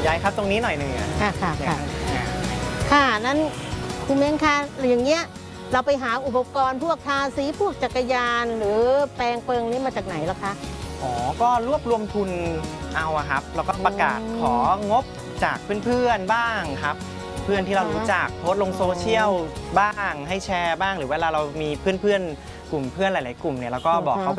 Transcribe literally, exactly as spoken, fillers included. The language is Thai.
ยายครับตรงนี้หน่อยหนึ่งอ่ะค่ะค่ะเนี่ยค่ะอ่าค่ะนั้นคุณเม้งคะอย่างเงี้ยเราไปหาอุปกรณ์พวกทาสีพวกจักรยาน หรือแปรงเปิงนี่มาจากไหนล่ะคะอ๋อก็รวบรวมทุนเอาอะครับแล้วก็ประกาศอืมของบจากเพื่อนๆบ้างครับ เพื่อนที่เรารู้จักโพสต์ลงโซเชียลบ้างให้แชร์บ้าง หรือเวลาเรามีเพื่อนๆกลุ่มเพื่อนหลายๆกลุ่มเนี่ยเราก็บอกเขา